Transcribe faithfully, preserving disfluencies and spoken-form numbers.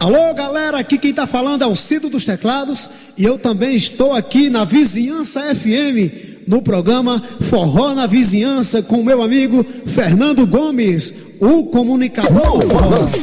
Alô, galera, aqui quem tá falando é o Cido dos Teclados e eu também estou aqui na Vizinhança F M, no programa Forró na Vizinhança com meu amigo Fernando Gomes, o comunicador.